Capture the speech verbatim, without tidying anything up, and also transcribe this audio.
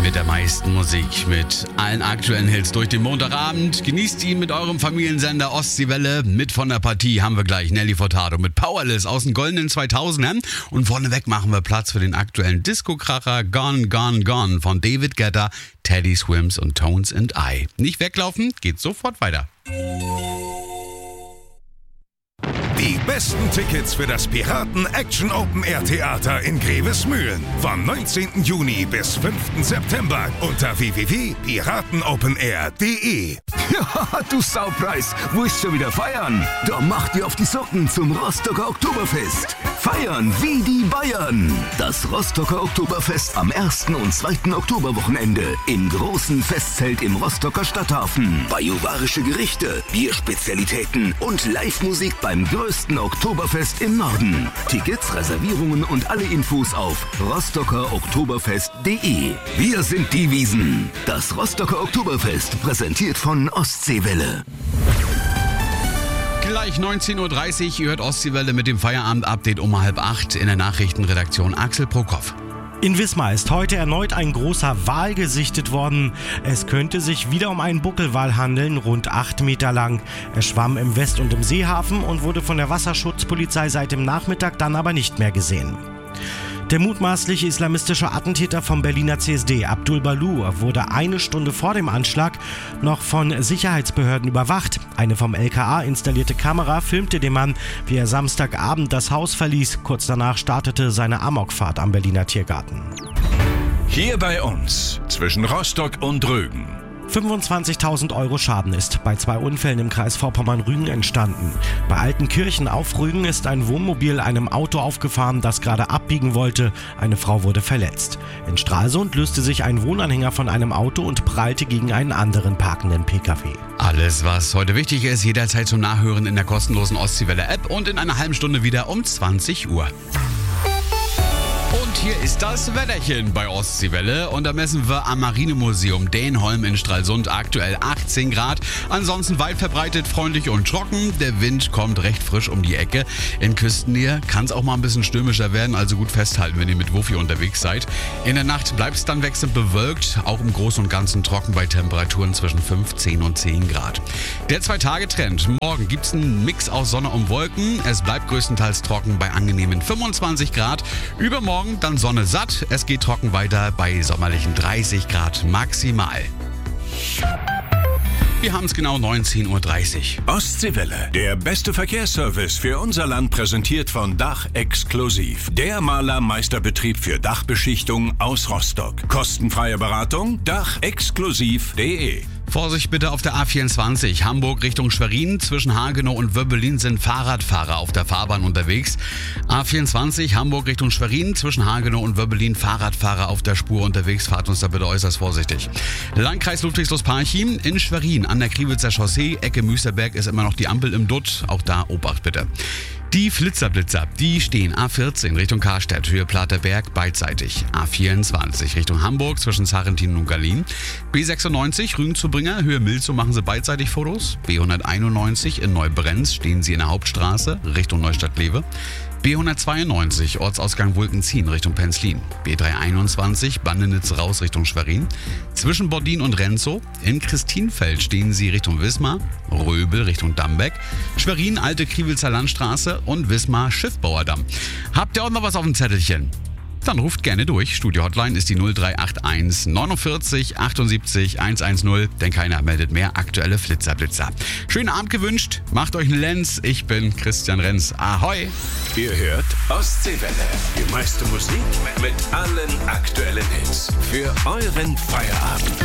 mit der meisten Musik, mit allen aktuellen Hits durch den Montagabend. Genießt ihn mit eurem Familiensender Ostseewelle. Mit von der Partie haben wir gleich Nelly Furtado mit Powerless aus den goldenen zweitausendern. Und vorneweg machen wir Platz für den aktuellen Disco-Kracher Gone, Gone, Gone von David Guetta, Teddy Swims und Tones and I. Nicht weglaufen, geht sofort weiter. Die besten Tickets für das Piraten Action Open Air Theater in Grevesmühlen. Vom neunzehnten Juni bis fünften September unter w w w punkt piratenopenair punkt de. Ja, du Saupreis, wo ist schon wieder feiern? Da macht ihr auf die Socken zum Rostocker Oktoberfest. Feiern wie die Bayern. Das Rostocker Oktoberfest am ersten und zweiten Oktoberwochenende im großen Festzelt im Rostocker Stadthafen. Bajuwarische Gerichte, Bierspezialitäten und Live-Musik beim größten Oktoberfest im Norden. Tickets, Reservierungen und alle Infos auf rostocker oktoberfest punkt de. Wir sind die Wiesen. Das Rostocker Oktoberfest, präsentiert von Ostseewelle. Gleich neunzehn Uhr dreißig, ihr hört Ostseewelle mit dem Feierabend-Update um halb acht in der Nachrichtenredaktion Axel Prokop. In Wismar ist heute erneut ein großer Wal gesichtet worden. Es könnte sich wieder um einen Buckelwal handeln, rund acht Meter lang. Er schwamm im West- und im Seehafen und wurde von der Wasserschutzpolizei seit dem Nachmittag dann aber nicht mehr gesehen. Der mutmaßliche islamistische Attentäter vom Berliner C S D, Abdul Balou, wurde eine Stunde vor dem Anschlag noch von Sicherheitsbehörden überwacht. Eine vom L K A installierte Kamera filmte den Mann, wie er Samstagabend das Haus verließ. Kurz danach startete seine Amokfahrt am Berliner Tiergarten. Hier bei uns, zwischen Rostock und Rügen. fünfundzwanzigtausend Euro Schaden ist bei zwei Unfällen im Kreis Vorpommern-Rügen entstanden. Bei Altenkirchen auf Rügen ist ein Wohnmobil einem Auto aufgefahren, das gerade abbiegen wollte. Eine Frau wurde verletzt. In Stralsund löste sich ein Wohnanhänger von einem Auto und prallte gegen einen anderen parkenden Pkw. Alles, was heute wichtig ist, jederzeit zum Nachhören in der kostenlosen Ostseewelle-App und in einer halben Stunde wieder um zwanzig Uhr. Und hier ist das Wetterchen bei Ostseewelle und da messen wir am Marinemuseum Dänholm in Stralsund aktuell achtzehn Grad. Ansonsten weit verbreitet, freundlich und trocken. Der Wind kommt recht frisch um die Ecke. In Küstennähe kann es auch mal ein bisschen stürmischer werden, also gut festhalten, wenn ihr mit Wuffi unterwegs seid. In der Nacht bleibt es dann wechselnd bewölkt, auch im Großen und Ganzen trocken bei Temperaturen zwischen fünf, zehn und zehn Grad. Der Zwei-Tage-Trend. Morgen gibt es einen Mix aus Sonne und Wolken. Es bleibt größtenteils trocken bei angenehmen fünfundzwanzig Grad. Übermorgen dann Sonne satt, es geht trocken weiter bei sommerlichen dreißig Grad maximal. Wir haben es genau neunzehn Uhr dreißig. Ostseewelle, der beste Verkehrsservice für unser Land, präsentiert von Dach Exklusiv. Der Malermeisterbetrieb für Dachbeschichtung aus Rostock. Kostenfreie Beratung, dach exklusiv punkt de. Vorsicht bitte auf der A vierundzwanzig, Hamburg Richtung Schwerin. Zwischen Hagenow und Wöbbelin sind Fahrradfahrer auf der Fahrbahn unterwegs. A vierundzwanzig, Hamburg Richtung Schwerin. Zwischen Hagenow und Wöbbelin Fahrradfahrer auf der Spur unterwegs. Fahrt uns da bitte äußerst vorsichtig. Landkreis Ludwigslust-Parchim in Schwerin an der Kriwitzer Chaussee. Ecke Müsterberg ist immer noch die Ampel im Dutt. Auch da Obacht bitte. Die Flitzerblitzer, die stehen A vierzehn Richtung Karstedt, Höhe Platerberg beidseitig. A vierundzwanzig Richtung Hamburg zwischen Sarrentin und Gallin. B sechsundneunzig Rügen zu Bringer, Höhe Milzow machen sie beidseitig Fotos. B hunderteinundneunzig in Neubrenz stehen sie in der Hauptstraße Richtung Neustadt-Lewe. B hundertzweiundneunzig Ortsausgang Wulkenzien Richtung Penzlin. B dreihunderteinundzwanzig Bandenitz raus Richtung Schwerin. Zwischen Bordin und Renzow. In Christinfeld stehen sie Richtung Wismar. Röbel Richtung Dambeck. Schwerin Alte Kriwitzer Landstraße und Wismar Schiffbauerdamm. Habt ihr auch noch was auf dem Zettelchen? Dann ruft gerne durch. Studio-Hotline ist die null drei acht eins neunundvierzig achtundsiebzig hundertzehn, denn keiner meldet mehr aktuelle Flitzerblitzer. Schönen Abend gewünscht, macht euch einen Lenz. Ich bin Christian Renz. Ahoi! Ihr hört Ostseewelle, die meiste Musik mit allen aktuellen Hits für euren Feierabend.